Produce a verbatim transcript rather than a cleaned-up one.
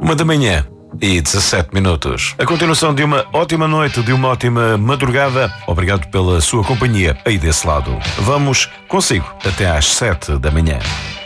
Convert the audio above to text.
Uma da manhã e dezassete minutos. A continuação de uma ótima noite, de uma ótima madrugada. Obrigado pela sua companhia aí desse lado. Vamos consigo até às sete da manhã.